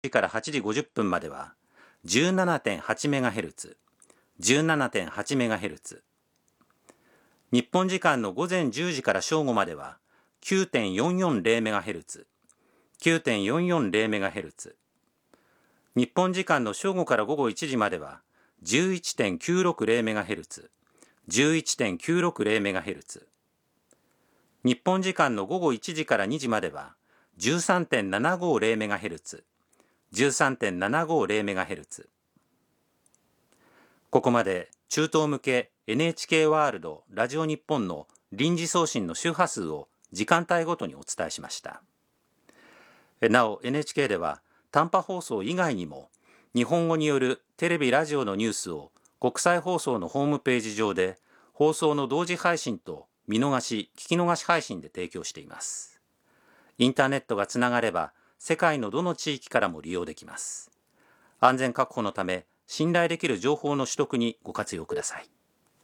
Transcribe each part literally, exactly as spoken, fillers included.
時からはちじごじゅっぷんまでは じゅうななてんはちメガヘルツ、じゅうななてんはちメガヘルツ。日本時間の午前じゅうじから正午までは きゅうてんよんよんゼロメガヘルツ、きゅうてんよんよんゼロメガヘルツ。日本時間の正午から午後いちじまでは じゅういちてんきゅうろくゼロメガヘルツ、じゅういちてんきゅうろくゼロメガヘルツ。日本時間の午後いちじからにじまでは じゅうさんてんななごゼロメガヘルツ、じゅうさんてんななごゼロメガヘルツ。ここまで中東向け エヌエイチケー ワールドラジオ日本の臨時送信の周波数を時間帯ごとにお伝えしました。なお エヌエイチケー では短波放送以外にも日本語によるテレビラジオのニュースを国際放送のホームページ上で放送の同時配信と見逃し聞き逃し配信で提供しています。インターネットがつながれば世界のどの地域からも利用できます。安全確保のため信頼できる情報の取得にご活用ください。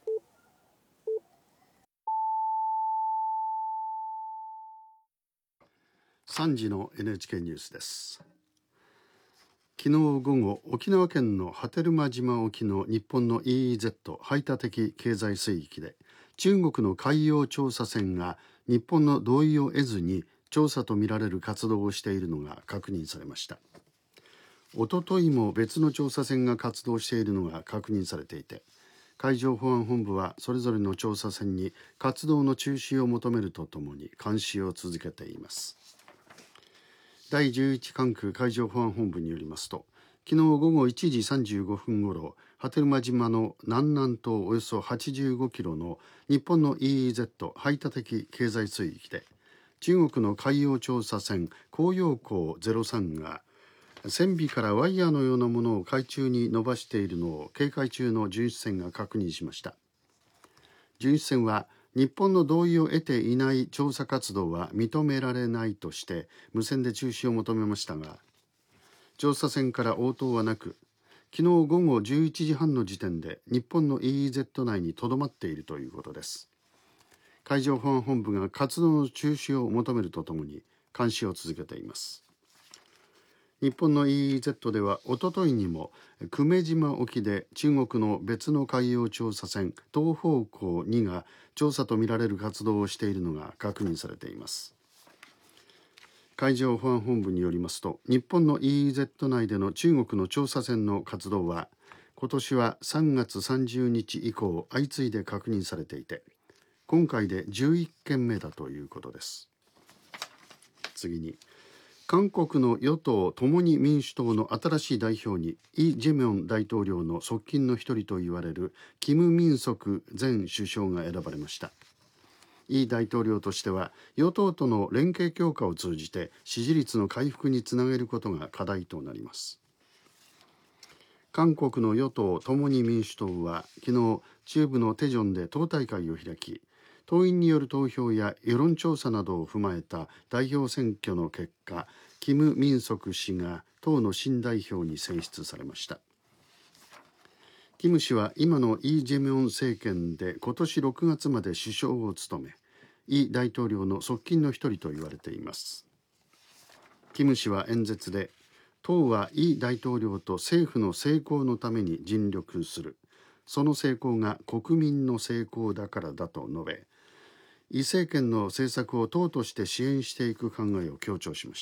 さんじの エヌエイチケー ニュースです。昨日午後、沖縄県の波照間島沖の日本の イーイーゼット 排他的経済水域で中国の海洋調査船が日本の同意を得ずに調査とみられる活動をしているのが確認されました。おとといも別の調査船が活動しているのが確認されていて、海上保安本部はそれぞれの調査船に活動の中止を求めるとともに監視を続けています。だいじゅういち管区海上保安本部によりますと、昨日午後いちじさんじゅうごふんごろ、波照間島の南南東およそはちじゅうごキロの日本の イーイーゼット 排他的経済水域で、中国の海洋調査船広陽光ゼロさんが船尾からワイヤーのようなものを海中に伸ばしているのを警戒中の巡視船が確認しました。巡視船は日本の同意を得ていない調査活動は認められないとして無線で中止を求めましたが、調査船から応答はなく、昨日午後じゅういちじはんの時点で日本の イーイーゼット 内にとどまっているということです。海上保安本部が活動の中止を求めるとともに監視を続けています。日本の イーイーゼット ではおとといにも久米島沖で中国の別の海洋調査船東方向にが調査とみられる活動をしているのが確認されています。海上保安本部によりますと、日本の イーイーゼット 内での中国の調査船の活動は今年はさんがつさんじゅうにち以降相次いで確認されていて、今回でじゅういっけんめだということです。次に、韓国の与党共に民主党の新しい代表にイ・ジェミョン大統領の側近の一人と言われるキム・ミンソク前首相が選ばれました。イ大統領としては与党との連携強化を通じて支持率の回復につなげることが課題となります。韓国の与党共に民主党は昨日中部のテジョンで党大会を開き、党員による投票や世論調査などを踏まえた代表選挙の結果、キム・ミンソク氏が党の新代表に選出されました。キム氏は今のイ・ジェミョン政権で今年ろくがつまで首相を務め、イ大統領の側近の一人と言われています。キム氏は演説で、党はイ大統領と政府の成功のために尽力する。その成功が国民の成功だからだと述べ、イ政権の政策を党として支援していく考えを強調しました。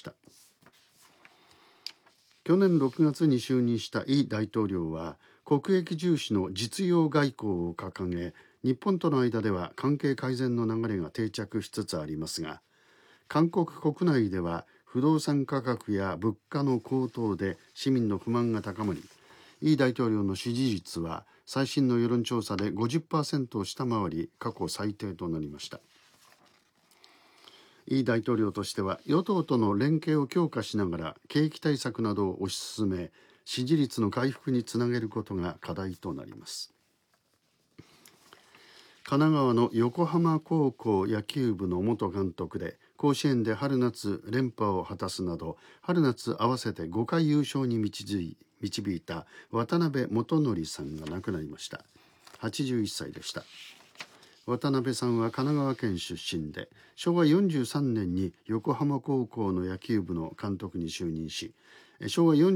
去年ろくがつに就任したイ大統領は国益重視の実用外交を掲げ、日本との間では関係改善の流れが定着しつつありますが、韓国国内では不動産価格や物価の高騰で市民の不満が高まり、イ大統領の支持率は最新の世論調査で ごじゅっパーセント を下回り過去最低となりました。イ大統領としては与党との連携を強化しながら景気対策などを推し進め、支持率の回復につなげることが課題となります。神奈川の横浜高校野球部の元監督で甲子園で春夏連覇を果たすなど春夏合わせてごかい優勝に導い導いた渡辺元則さんが亡くなりました。はちじゅういっさいでした。渡辺さんは神奈川県出身で、しょうわよんじゅうさんねんに横浜高校の野球部の監督に就任し、 昭和よんじゅう